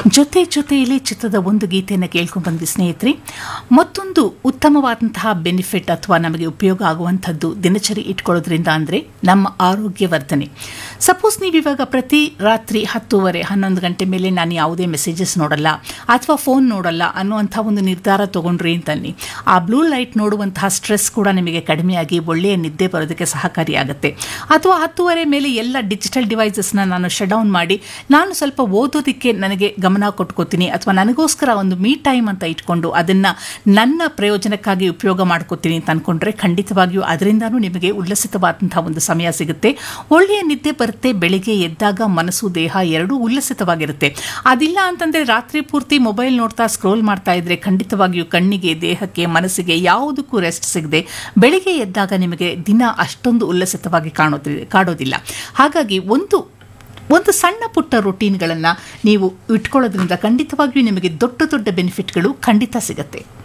ಜೊತೆ ಜೊತೆಯಲ್ಲಿ ಚಿತ್ರದ ಒಂದು ಗೀತೆಯನ್ನು ಕೇಳ್ಕೊಂಡು ಬಂದ್ವಿ ಸ್ನೇಹಿತರೆ. ಮತ್ತೊಂದು ಉತ್ತಮವಾದಂತಹ ಬೆನಿಫಿಟ್ ಅಥವಾ ನಮಗೆ ಉಪಯೋಗ ಆಗುವಂಥದ್ದು ದಿನಚರಿ ಇಟ್ಕೊಳ್ಳೋದ್ರಿಂದ ಅಂದರೆ ನಮ್ಮ ಆರೋಗ್ಯ ವರ್ಧನೆ. ಸಪೋಸ್ ನೀವು ಇವಾಗ ಪ್ರತಿ ರಾತ್ರಿ 10:30 11 ಗಂಟೆ ಮೇಲೆ ನಾನು ಯಾವುದೇ ಮೆಸೇಜಸ್ ನೋಡಲ್ಲ ಅಥವಾ ಫೋನ್ ನೋಡಲ್ಲ ಅನ್ನುವಂಥ ಒಂದು ನಿರ್ಧಾರ ತಗೊಂಡ್ರಿ ಅಂತನ್ನಿ, ಆ ಬ್ಲೂ ಲೈಟ್ ನೋಡುವಂತಹ ಸ್ಟ್ರೆಸ್ ಕೂಡ ನಿಮಗೆ ಕಡಿಮೆಯಾಗಿ ಒಳ್ಳೆಯ ನಿದ್ದೆ ಬರೋದಕ್ಕೆ ಸಹಕಾರಿಯಾಗುತ್ತೆ. ಅಥವಾ 10:30 ಮೇಲೆ ಎಲ್ಲ ಡಿಜಿಟಲ್ ಡಿವೈಸಸ್ನ ನಾನು ಶಟ್ ಡೌನ್ ಮಾಡಿ ನಾನು ಸ್ವಲ್ಪ ಓದೋದಕ್ಕೆ ನನಗೆ ಗಮನ ಕೊಟ್ಕೋತೀನಿ ಅಥವಾ ನನಗೋಸ್ಕರ ಒಂದು ಮೀ ಟೈಮ್ ಅಂತ ಇಟ್ಕೊಂಡು ಅದನ್ನು ನನ್ನ ಪ್ರಯೋಜನಕ್ಕಾಗಿ ಉಪಯೋಗ ಮಾಡ್ಕೋತೀನಿ ಅಂತ ಅಂದ್ಕೊಂಡ್ರೆ ಖಂಡಿತವಾಗಿಯೂ ಅದರಿಂದನೂ ನಿಮಗೆ ಉಲ್ಲಸಿತವಾದಂತಹ ಒಂದು ಸಮಯ ಸಿಗುತ್ತೆ. ಒಳ್ಳೆಯ ನಿದ್ದೆ ಬರುತ್ತೆ. ಬೆಳಿಗ್ಗೆ ಎದ್ದಾಗ ಮನಸ್ಸು ದೇಹ ಎರಡೂ ಉಲ್ಲಸಿತವಾಗಿರುತ್ತೆ. ಅದಿಲ್ಲ ಅಂತಂದರೆ ರಾತ್ರಿ ಪೂರ್ತಿ ಮೊಬೈಲ್ ನೋಡ್ತಾ ಸ್ಕ್ರೋಲ್ ಮಾಡ್ತಾ ಇದ್ರೆ ಖಂಡಿತವಾಗಿಯೂ ಕಣ್ಣಿಗೆ, ದೇಹಕ್ಕೆ, ಮನಸ್ಸಿಗೆ ಯಾವುದಕ್ಕೂ ರೆಸ್ಟ್ ಸಿಗದೆ ಬೆಳಿಗ್ಗೆ ಎದ್ದಾಗ ನಿಮಗೆ ದಿನ ಅಷ್ಟೊಂದು ಉಲ್ಲಸಿತವಾಗಿ ಕಾಣೋದಿಲ್ಲ. ಹಾಗಾಗಿ ಒಂದು ಸಣ್ಣ ಪುಟ್ಟ ರೊಟೀನ್ಗಳನ್ನು ನೀವು ಇಟ್ಕೊಳ್ಳೋದ್ರಿಂದ ಖಂಡಿತವಾಗಿಯೂ ನಿಮಗೆ ದೊಡ್ಡ ದೊಡ್ಡ ಬೆನಿಫಿಟ್ಗಳು ಖಂಡಿತ ಸಿಗುತ್ತೆ.